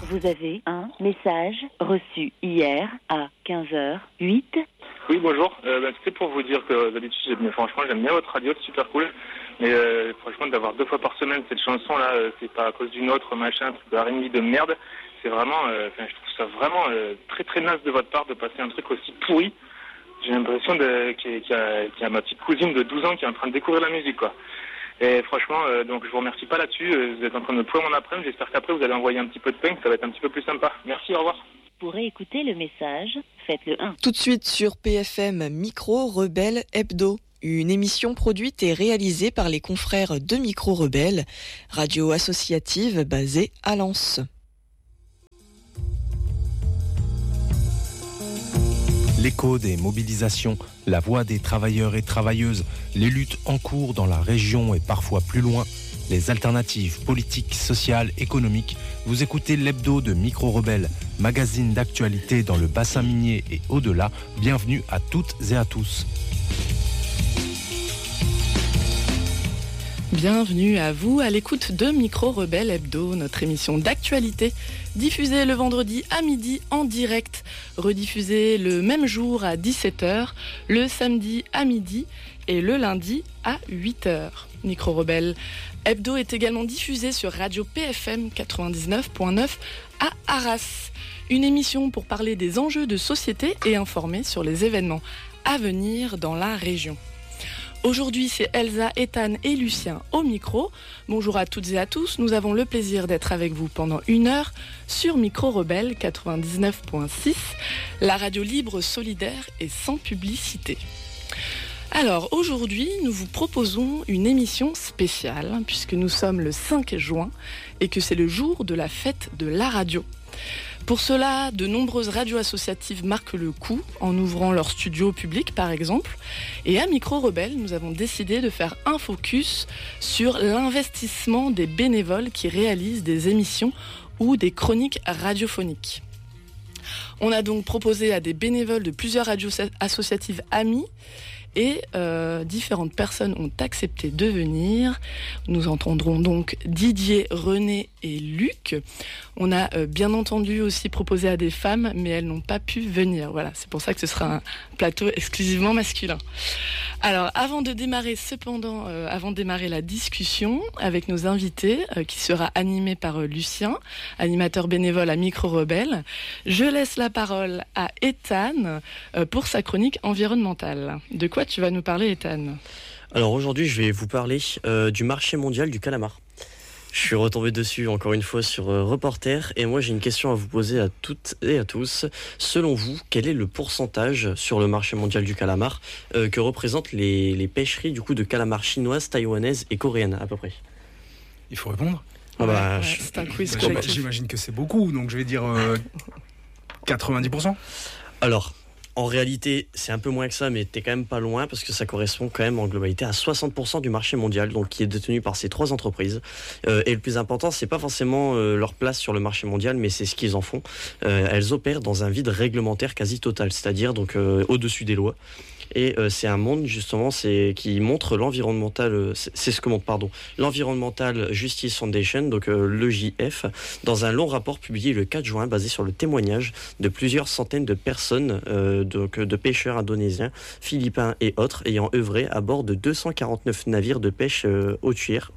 Vous avez un message reçu hier à 15h08. Oui, bonjour. C'était pour vous dire que d'habitude, franchement, j'aime bien votre radio, c'est super cool. Mais franchement, d'avoir 2 fois par semaine cette chanson-là, c'est pas à cause d'une autre, machin, truc de R&B de merde. C'est vraiment, je trouve ça vraiment très très naze de votre part de passer un truc aussi pourri. J'ai l'impression qu'il y a ma petite cousine de 12 ans qui est en train de découvrir la musique, quoi. Et franchement, donc je vous remercie pas là-dessus. Vous êtes en train de me pourrir mon après-midi. J'espère qu'après vous allez envoyer un petit peu de pain, ça va être un petit peu plus sympa. Merci, au revoir. Pour écouter le message, faites le 1. Tout de suite sur PFM Micro Rebelle Hebdo. Une émission produite et réalisée par les confrères de Micro Rebelle, radio associative basée à Lens. L'écho des mobilisations, la voix des travailleurs et travailleuses, les luttes en cours dans la région et parfois plus loin, les alternatives politiques, sociales, économiques. Vous écoutez l'hebdo de Micro Rebelle, magazine d'actualité dans le bassin minier et au-delà. Bienvenue à toutes et à tous. Bienvenue à vous à l'écoute de Micro Rebelle Hebdo, notre émission d'actualité, diffusée le vendredi à midi en direct, rediffusée le même jour à 17h, le samedi à midi et le lundi à 8h. Micro Rebelle Hebdo est également diffusée sur Radio PFM 99.9 à Arras. Une émission pour parler des enjeux de société et informer sur les événements à venir dans la région. Aujourd'hui, c'est Elsa, Ethan et Lucien au micro. Bonjour à toutes et à tous. Nous avons le plaisir d'être avec vous pendant 1 heure sur Micro Rebelle 99.6, la radio libre, solidaire et sans publicité. Alors, aujourd'hui, nous vous proposons une émission spéciale puisque nous sommes le 5 juin et que c'est le jour de la fête de la radio. Pour cela, de nombreuses radios associatives marquent le coup en ouvrant leur studio public par exemple. Et à Micro Rebelle, nous avons décidé de faire un focus sur l'investissement des bénévoles qui réalisent des émissions ou des chroniques radiophoniques. On a donc proposé à des bénévoles de plusieurs radios associatives amies et différentes personnes ont accepté de venir. Nous entendrons donc Didier, René et Luc. On a bien entendu aussi proposé à des femmes, mais elles n'ont pas pu venir. Voilà, c'est pour ça que ce sera un plateau exclusivement masculin. Alors, avant de démarrer la discussion avec nos invités, qui sera animée par Lucien, animateur bénévole à Micro Rebelle, je laisse la parole à Ethan pour sa chronique environnementale. De quoi tu vas nous parler, Ethan ? Alors aujourd'hui, je vais vous parler du marché mondial du calamar. Je suis retombé dessus encore une fois sur Reporter et moi j'ai une question à vous poser à toutes et à tous. Selon vous, quel est le pourcentage sur le marché mondial du calamar que représentent les pêcheries du coup de calamars chinoises, taïwanaises et coréennes à peu près ? Il faut répondre. C'est un quiz. J'imagine que c'est beaucoup, donc je vais dire 90%. Alors, en réalité, c'est un peu moins que ça, mais t'es quand même pas loin parce que ça correspond quand même en globalité à 60% du marché mondial, donc qui est détenu par ces 3 entreprises. Et le plus important, c'est pas forcément leur place sur le marché mondial, mais c'est ce qu'ils en font. Elles opèrent dans un vide réglementaire quasi total, c'est-à-dire donc au-dessus des lois. Et c'est un monde justement qui montre l'environnemental, c'est ce que montre l'Environmental Justice Foundation, donc l'EJF, dans un long rapport publié le 4 juin basé sur le témoignage de plusieurs centaines de personnes, de pêcheurs indonésiens, philippins et autres ayant œuvré à bord de 249 navires de pêche hauturière.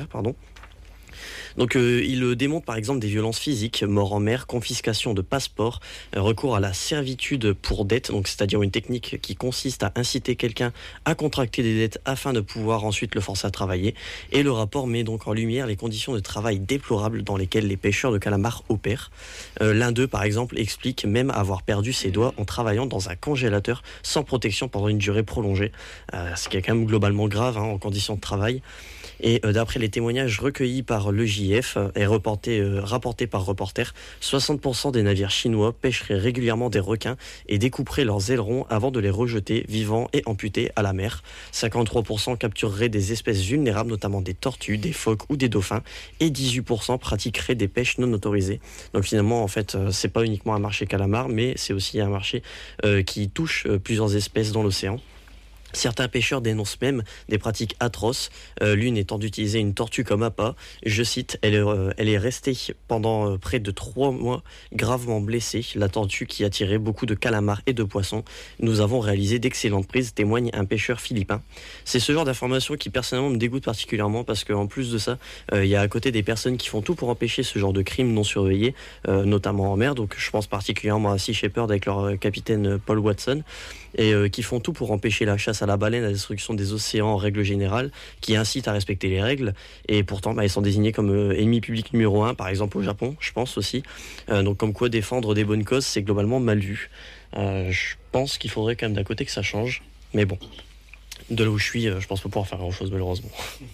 Donc il démontre par exemple des violences physiques, mort en mer, confiscation de passeports, recours à la servitude pour dette, donc c'est-à-dire une technique qui consiste à inciter quelqu'un à contracter des dettes afin de pouvoir ensuite le forcer à travailler. Et le rapport met donc en lumière les conditions de travail déplorables dans lesquelles les pêcheurs de calamars opèrent. L'un d'eux par exemple explique même avoir perdu ses doigts en travaillant dans un congélateur sans protection pendant une durée prolongée, ce qui est quand même globalement grave en conditions de travail. Et d'après les témoignages recueillis par l'EJF et rapportés par Reporter, 60% des navires chinois pêcheraient régulièrement des requins et découperaient leurs ailerons avant de les rejeter vivants et amputés à la mer. 53% captureraient des espèces vulnérables, notamment des tortues, des phoques ou des dauphins, et 18% pratiqueraient des pêches non autorisées. Donc finalement, en fait, c'est pas uniquement un marché calamar, mais c'est aussi un marché qui touche plusieurs espèces dans l'océan. Certains pêcheurs dénoncent même des pratiques atroces, l'une étant d'utiliser une tortue comme appât. Je cite, elle est restée pendant près de 3 mois gravement blessée, la tortue qui attirait beaucoup de calamars et de poissons. Nous avons réalisé d'excellentes prises, témoigne un pêcheur philippin. C'est ce genre d'information qui personnellement me dégoûte particulièrement parce qu'en plus de ça, il y a à côté des personnes qui font tout pour empêcher ce genre de crimes non surveillés, notamment en mer. Donc je pense particulièrement à Sea Shepherd avec leur capitaine Paul Watson, et qui font tout pour empêcher la chasse à la baleine, la destruction des océans en règle générale, qui incitent à respecter les règles, et pourtant ils sont désignés comme ennemis publics numéro 1, par exemple au Japon, je pense aussi. Donc comme quoi défendre des bonnes causes, c'est globalement mal vu. Je pense qu'il faudrait quand même d'un côté que ça change, mais bon, de là où je suis, je pense pas pouvoir faire grand chose malheureusement.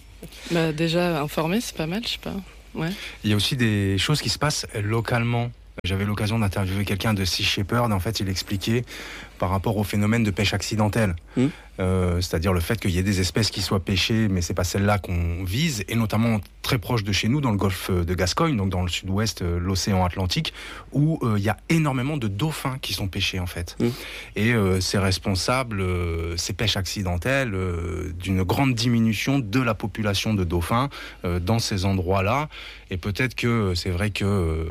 Déjà informer, c'est pas mal, je sais pas. Ouais. Il y a aussi des choses qui se passent localement. J'avais l'occasion d'interviewer quelqu'un de Sea Shepherd, en fait il expliquait par rapport au phénomène de pêche accidentelle. C'est-à-dire le fait qu'il y ait des espèces qui soient pêchées, mais c'est pas celle-là qu'on vise, et notamment très proche de chez nous, dans le golfe de Gascogne, donc dans le sud-ouest, l'océan Atlantique, où il y a énormément de dauphins qui sont pêchés en fait. Et c'est responsable, ces pêches accidentelles, d'une grande diminution de la population de dauphins dans ces endroits-là. Et peut-être que c'est vrai que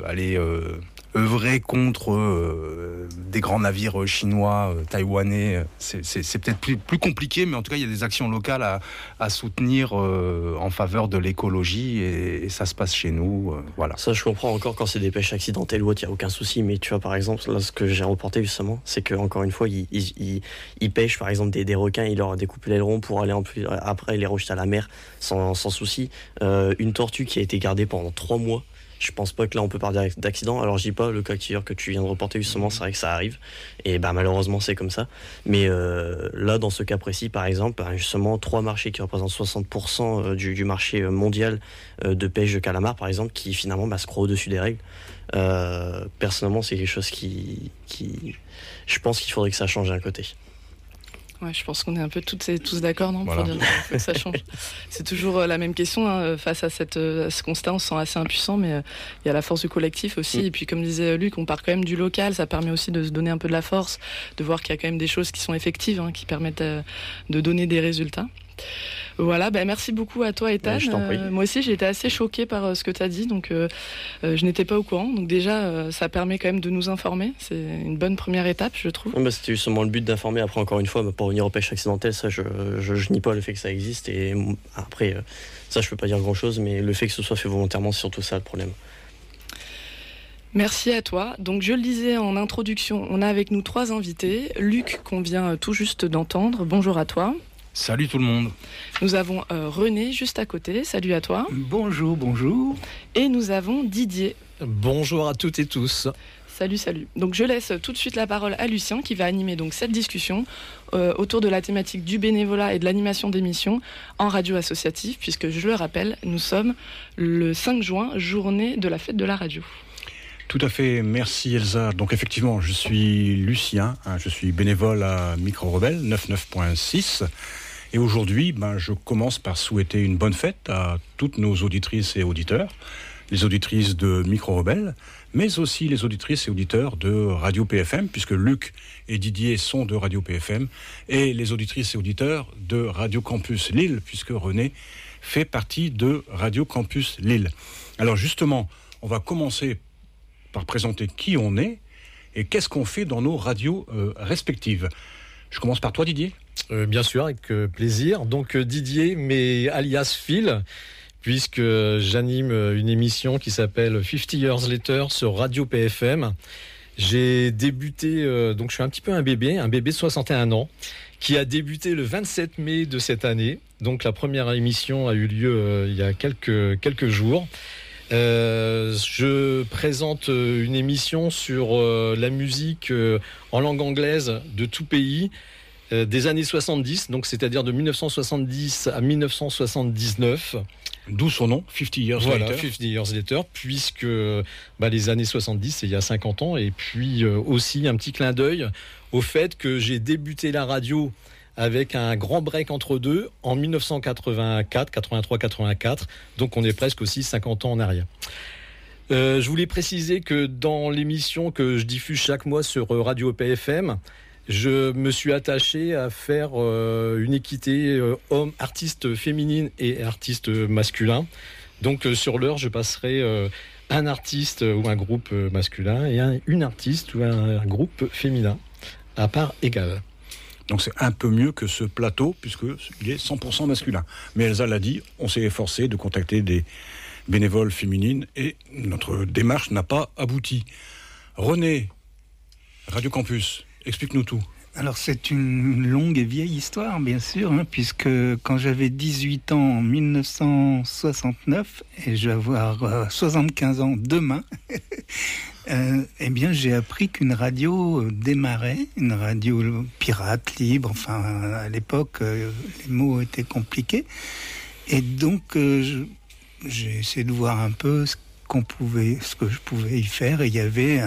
œuvrer contre des grands navires chinois, taïwanais, c'est peut-être plus compliqué, mais en tout cas il y a des actions locales à soutenir en faveur de l'écologie, et ça se passe chez nous, voilà. Ça je comprends, encore quand c'est des pêches accidentelles ou autre, il n'y a aucun souci, mais tu vois par exemple, là ce que j'ai reporté justement, c'est qu'encore une fois ils pêchent par exemple des requins, ils leur découpent l'aileron pour aller après les rejeter à la mer sans souci. Une tortue qui a été gardée pendant 3 mois, je pense pas que là on peut parler d'accident. Alors je dis pas le cas que tu viens de reporter justement, c'est vrai que ça arrive et malheureusement c'est comme ça, mais là dans ce cas précis par exemple, justement 3 marchés qui représentent 60% du marché mondial de pêche de calamar par exemple, qui finalement se croient au-dessus des règles. Personnellement c'est quelque chose qui je pense qu'il faudrait que ça change d'un côté. Ouais, je pense qu'on est un peu tous d'accord, non, voilà. pour dire que ça change. C'est toujours la même question, hein, face à ce constat, on se sent assez impuissant, mais il y a la force du collectif aussi. Et puis, comme disait Luc, on part quand même du local, ça permet aussi de se donner un peu de la force, de voir qu'il y a quand même des choses qui sont effectives, hein, qui permettent de donner des résultats. Voilà, merci beaucoup à toi Ethan. Je t'en prie. Moi aussi j'ai été assez choquée par ce que tu as dit, donc je n'étais pas au courant, donc déjà ça permet quand même de nous informer, c'est une bonne première étape je trouve. C'était justement le but d'informer, après encore une fois, pour revenir aux pêches accidentelles, ça je nie pas le fait que ça existe, et après ça je peux pas dire grand chose, mais le fait que ce soit fait volontairement, c'est surtout ça le problème. Merci à toi. Donc je le disais en introduction, on a avec nous 3 invités. Luc qu'on vient tout juste d'entendre, bonjour à toi. Salut tout le monde. Nous avons René juste à côté, salut à toi. Bonjour. Et nous avons Didier. Bonjour à toutes et tous. Salut. Donc je laisse tout de suite la parole à Lucien qui va animer donc cette discussion autour de la thématique du bénévolat et de l'animation d'émissions en radio associative, puisque je le rappelle, nous sommes le 5 juin, journée de la fête de la radio. Tout à fait, merci Elsa. Donc effectivement, je suis Lucien, je suis bénévole à Micro Rebelle 99.6. Et aujourd'hui, je commence par souhaiter une bonne fête à toutes nos auditrices et auditeurs, les auditrices de Micro Rebelle, mais aussi les auditrices et auditeurs de Radio PFM, puisque Luc et Didier sont de Radio PFM, et les auditrices et auditeurs de Radio Campus Lille, puisque René fait partie de Radio Campus Lille. Alors justement, on va commencer par présenter qui on est et qu'est-ce qu'on fait dans nos radios respectives. Je commence par toi, Didier. Bien sûr, avec plaisir. Donc Didier, mais alias Phil, puisque j'anime une émission qui s'appelle 50 Years Later sur Radio PFM. J'ai débuté, donc je suis un petit peu un bébé de 61 ans, qui a débuté le 27 mai de cette année. Donc la première émission a eu lieu il y a quelques jours. Je présente une émission sur la musique en langue anglaise de tout pays des années 70, donc c'est-à-dire de 1970 à 1979. D'où son nom, 50 Years Later. Voilà, 50 Years Later, puisque les années 70, c'est il y a 50 ans, et puis aussi un petit clin d'œil au fait que j'ai débuté la radio avec un grand break entre deux en 1984, 83-84, donc on est presque aussi 50 ans en arrière. Je voulais préciser que dans l'émission que je diffuse chaque mois sur Radio PFM, je me suis attaché à faire une équité homme, artiste féminine et artiste masculin. Donc sur l'heure, je passerai un artiste ou un groupe masculin et une artiste ou un groupe féminin à part égale. Donc c'est un peu mieux que ce plateau, puisqu'il est 100% masculin. Mais Elsa l'a dit, on s'est efforcé de contacter des bénévoles féminines et notre démarche n'a pas abouti. René, Radio Campus, explique-nous tout. Alors c'est une longue et vieille histoire, bien sûr, puisque quand j'avais 18 ans en 1969, et je vais avoir 75 ans demain, eh bien j'ai appris qu'une radio démarrait, une radio pirate, libre, enfin à l'époque les mots étaient compliqués, et donc j'ai essayé de voir un peu ce que je pouvais y faire, et il y avait